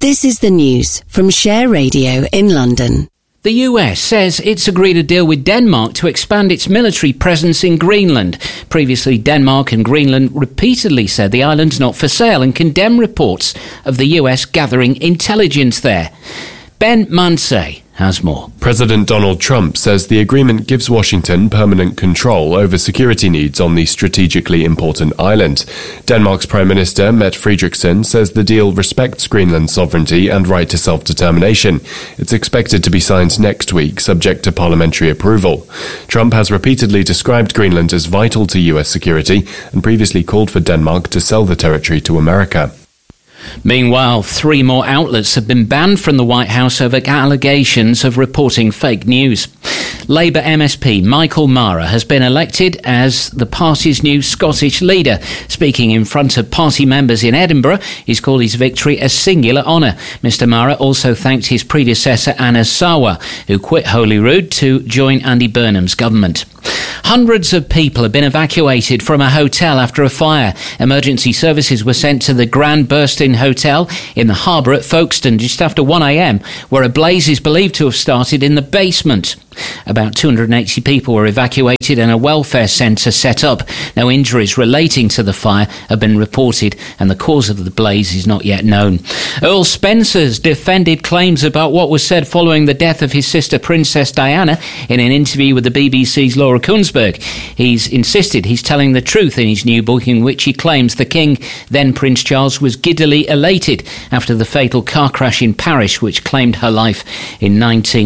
This is the news from Share Radio in London. The US says it's agreed a deal with Denmark to expand its military presence in Greenland. Previously, Denmark and Greenland repeatedly said the island's not for sale and condemned reports of the US gathering intelligence there. Ben Mansay has more. President Donald Trump says the agreement gives Washington permanent control over security needs on the strategically important island. Denmark's Prime Minister, Mette Frederiksen, says the deal respects Greenland's sovereignty and right to self-determination. It's expected to be signed next week, subject to parliamentary approval. Trump has repeatedly described Greenland as vital to US security and previously called for Denmark to sell the territory to America. Meanwhile, 3 more outlets have been banned from the White House over allegations of reporting fake news. Labour MSP Michael Mara has been elected as the party's new Scottish leader. Speaking in front of party members in Edinburgh, he's called his victory a singular honour. Mr Mara also thanked his predecessor Anna Sawa, who quit Holyrood to join Andy Burnham's government. Hundreds of people have been evacuated from a hotel after a fire. Emergency services were sent to the Grand Burston Hotel in the harbour at Folkestone just after 1 a.m, where a blaze is believed to have started in the basement. About 280 people were evacuated and a welfare centre set up. No injuries relating to the fire have been reported and the cause of the blaze is not yet known. Earl Spencer's defended claims about what was said following the death of his sister Princess Diana in an interview with the BBC's Laura Kuenssberg. He's insisted he's telling the truth in his new book, in which he claims the King, then Prince Charles, was giddily elated after the fatal car crash in Paris which claimed her life in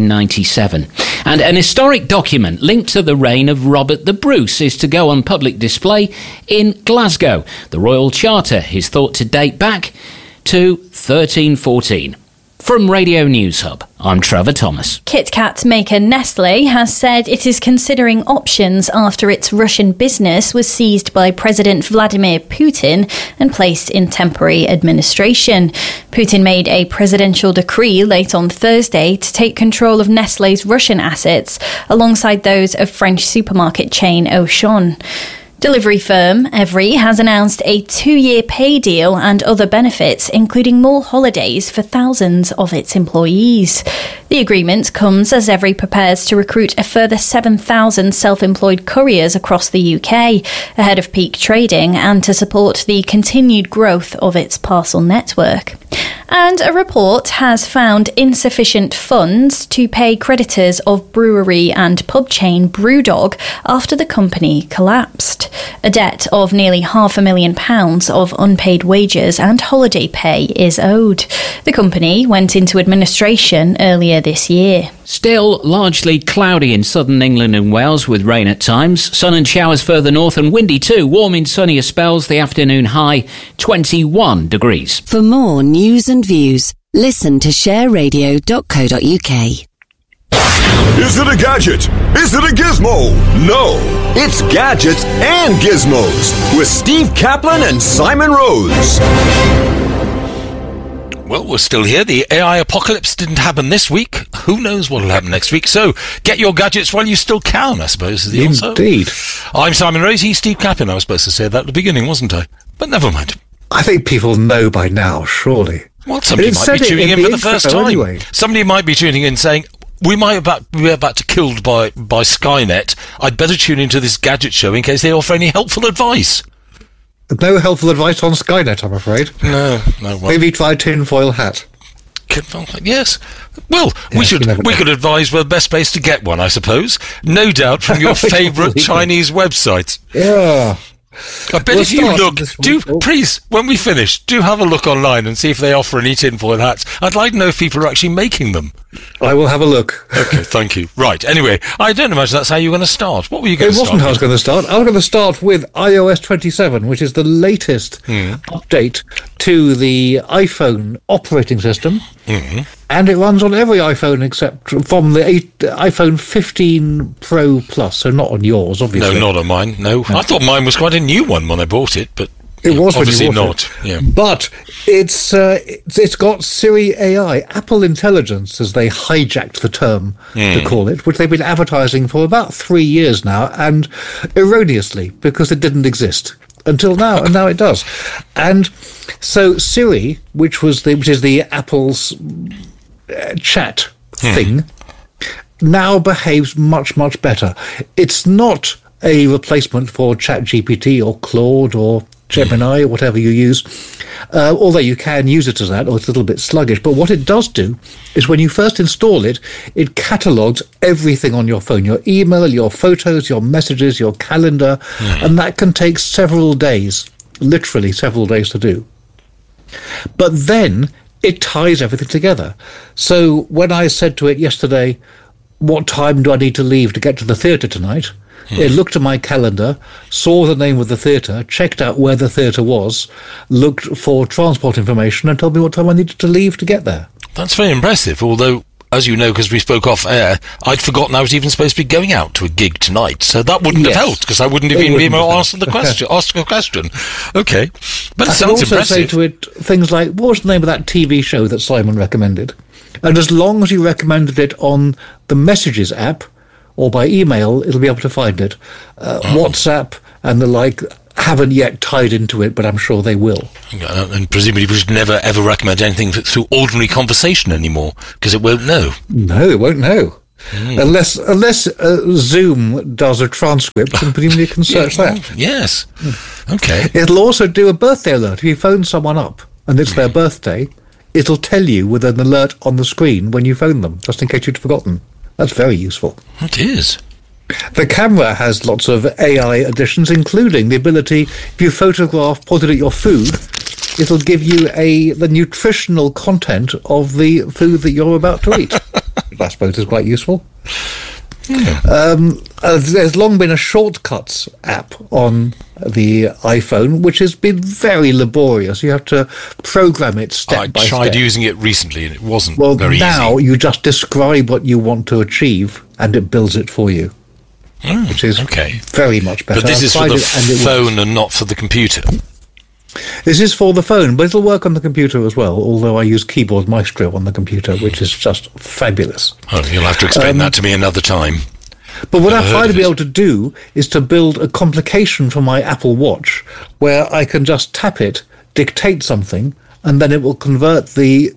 1997. And an historic document linked to the reign of Robert the Bruce is to go on public display in Glasgow. The Royal Charter is thought to date back to 1314. From Radio News Hub, I'm Trevor Thomas. Kit Kat maker Nestlé has said it is considering options after its Russian business was seized by President Vladimir Putin and placed in temporary administration. Putin made a presidential decree late on Thursday to take control of Nestlé's Russian assets alongside those of French supermarket chain Auchan. Delivery firm Evri has announced a 2-year pay deal and other benefits, including more holidays for thousands of its employees. The agreement comes as Evri prepares to recruit a further 7,000 self-employed couriers across the UK ahead of peak trading and to support the continued growth of its parcel network. And a report has found insufficient funds to pay creditors of brewery and pub chain Brewdog after the company collapsed. A debt of nearly £500,000 of unpaid wages and holiday pay is owed. The company went into administration earlier this year. Still largely cloudy in southern England and Wales with rain at times. Sun and showers further north and windy too. Warm in sunnier spells. The afternoon high 21 degrees. For more news and views, listen to shareradio.co.uk. Is it a gadget? Is it a gizmo? No, it's Gadgets and Gizmos with Steve Kaplan and Simon Rose. Well, we're still here. The AI apocalypse didn't happen this week. Who knows what will happen next week? So get your gadgets while you still can, I suppose, is the answer. Indeed. I'm Simon Rose, he's Steve Kaplan. I was supposed to say that at the beginning, wasn't I? But never mind. I think people know by now, surely. Well, somebody might be tuning in for the first time. Anyway. Somebody might be tuning in saying, we might be about to killed by Skynet. I'd better tune into this gadget show in case they offer any helpful advice. No helpful advice on Skynet, I'm afraid. No. Well, maybe try tinfoil hat. Yes. Well, yes, we could advise where the best place to get one, I suppose. No doubt from your favourite Chinese website. Yeah. I bet if you look, please, when we finish, do have a look online and see if they offer any tinfoil hats. I'd like to know if people are actually making them. I will have a look. Okay, thank you. Right, anyway, I don't imagine that's how you were going to start. What were you going to start? It wasn't how I was going to start. I was going to start with iOS 27, which is the latest update to the iPhone operating system. Mm-hmm. And it runs on every iPhone except from the iPhone 15 Pro Plus, so not on yours, obviously. No, not on mine, no. I thought mine was quite a new one when I bought it, but it was obviously not. Yeah. But it's got Siri AI, Apple Intelligence, as they hijacked the term to call it, which they've been advertising for about 3 years now, and erroneously, because it didn't exist. until now, and now it does. And so Siri, which is the Apple's chat thing, now behaves much, much better. It's not a replacement for ChatGPT or Claude or Gemini or whatever you use, although you can use it as that, or it's a little bit sluggish. But what it does do is when you first install it, it catalogues everything on your phone, your email, your photos, your messages, your calendar, and that can take several days, literally several days to do. But then it ties everything together. So when I said to it yesterday, what time do I need to leave to get to the theatre tonight? It looked at my calendar, saw the name of the theatre, checked out where the theatre was, looked for transport information, and told me what time I needed to leave to get there. That's very impressive, although, as you know, because we spoke off air, I'd forgotten I was even supposed to be going out to a gig tonight, so that wouldn't have helped, because I wouldn't have even been able to ask a question. Okay. But it sounds impressive. I can also say to it things like, what was the name of that TV show that Simon recommended? And as long as you recommended it on the Messages app, or by email, it'll be able to find it. WhatsApp and the like haven't yet tied into it, but I'm sure they will. And presumably we should never, ever recommend anything through ordinary conversation anymore, because it won't know. No, it won't know. Unless Zoom does a transcript, and presumably you can search that. Yes. Okay. It'll also do a birthday alert. If you phone someone up and it's their birthday, it'll tell you with an alert on the screen when you phone them, just in case you'd forgotten. That's very useful. It is. The camera has lots of AI additions, including the ability, if you photograph pointed at your food, it'll give you the nutritional content of the food that you're about to eat. I suppose is quite useful. There's long been a shortcuts app on the iPhone, which has been very laborious. You have to program it step by step. I tried using it recently, and it wasn't very easy. Well, now you just describe what you want to achieve, and it builds it for you, which is very much better. But this is for the phone and not for the computer. This is for the phone, but it'll work on the computer as well, although I use Keyboard Maestro on the computer, which is just fabulous. Oh, you'll have to explain that to me another time. But what I find to be able to do is to build a complication for my Apple Watch where I can just tap it, dictate something, and then it will convert the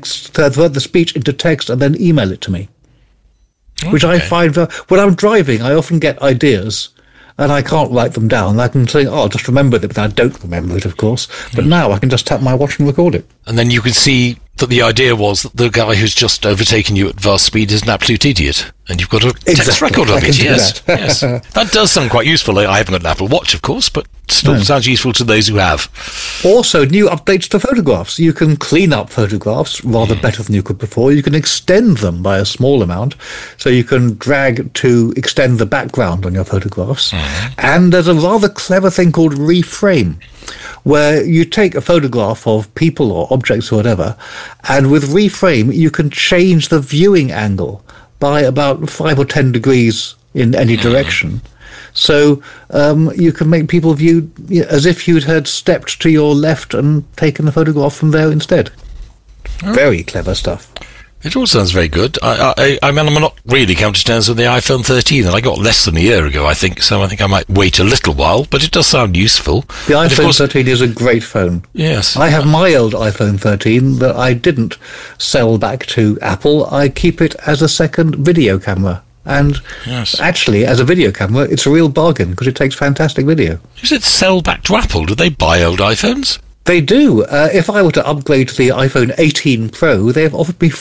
speech into text and then email it to me. Okay. Which I find, when I'm driving, I often get ideas and I can't write them down. I can say, I'll just remember it, but I don't remember it, of course. But now I can just tap my watch and record it. And then you can see that the idea was that the guy who's just overtaken you at vast speed is an absolute idiot. And you've got a text record of it, yes. Yes. That does sound quite useful. I haven't got an Apple Watch, of course, but still sounds useful to those who have. Also, new updates to photographs. You can clean up photographs rather better than you could before. You can extend them by a small amount. So you can drag to extend the background on your photographs. And there's a rather clever thing called reframe, where you take a photograph of people or objects or whatever, and with reframe you can change the viewing angle by about 5 or 10 degrees in any direction. So you can make people view as if you had stepped to your left and taken a photograph from there instead. Very clever stuff. It all sounds very good. I mean, I'm not really come to terms with the iPhone 13, and I got less than a year ago, I think, so I think I might wait a little while, but it does sound useful. The iPhone 13 is a great phone. Yes. I have my old iPhone 13 that I didn't sell back to Apple. I keep it as a second video camera. And actually, as a video camera, it's a real bargain, because it takes fantastic video. Is it sell back to Apple? Do they buy old iPhones? They do. If I were to upgrade to the iPhone 18 Pro, they have offered me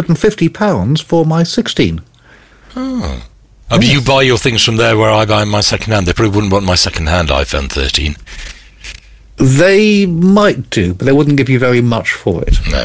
£450 for my 16. Oh. But you buy your things from there where I buy my second-hand. They probably wouldn't want my second-hand iPhone 13. They might do, but they wouldn't give you very much for it. No.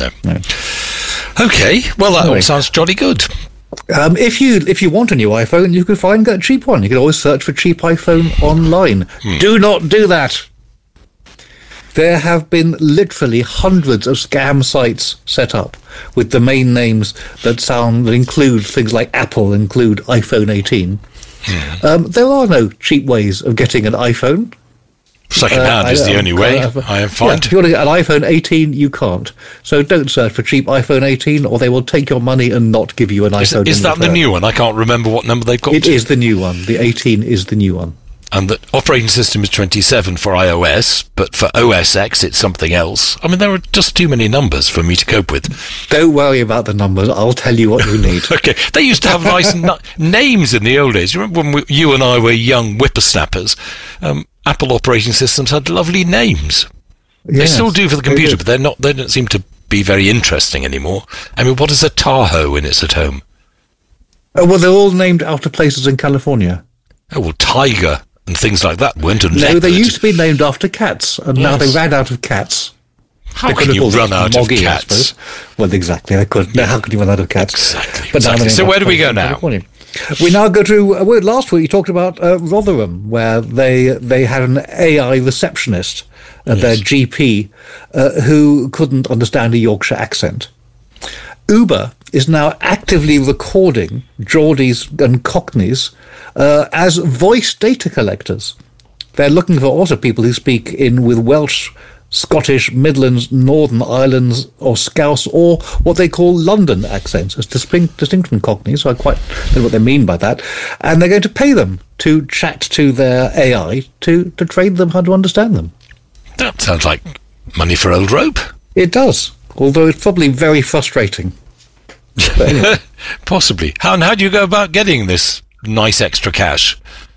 Okay, well, that all sounds jolly good. If you want a new iPhone, you can get a cheap one. You can always search for cheap iPhone online. Do not do that. There have been literally hundreds of scam sites set up with domain names that include things like Apple, include iPhone 18. There are no cheap ways of getting an iPhone. Second-hand is the only way, I have found. If you want to get an iPhone 18, you can't. So don't search for cheap iPhone 18, or they will take your money and not give you an iPhone. Is that the new one? I can't remember what number they've got. It is the new one. The 18 is the new one. and the operating system is 27 for iOS, but for OS X it's something else. I mean, there are just too many numbers for me to cope with. Don't worry about the numbers. I'll tell you what you need. Okay, they used to have nice names in the old days. You remember when you and I were young whippersnappers? Apple operating systems had lovely names. They still do for the computer, but they don't seem to be very interesting anymore. I mean, what is a Tahoe when it's at home? Well, they're all named after places in California. Oh, well, Tiger and things like that weren't. And no, leopard. They used to be named after cats, and now they ran out of cats. How can you run out of cats? Well, exactly. They could. No, how can you run out of cats? Exactly. But exactly. So where do we go now? We now go to last week you talked about Rotherham, where they had an AI receptionist, their GP, who couldn't understand a Yorkshire accent. Uber is now actively recording Geordies and Cockneys as voice data collectors. They're looking for also people who speak with Welsh, Scottish, Midlands, Northern Ireland, or Scouse, or what they call London accents, as distinct from Cockney, so I quite know what they mean by that. And they're going to pay them to chat to their AI to train them how to understand them. That sounds like money for old rope. It does, although it's probably very frustrating. But anyway. Possibly. How do you go about getting this nice extra cash?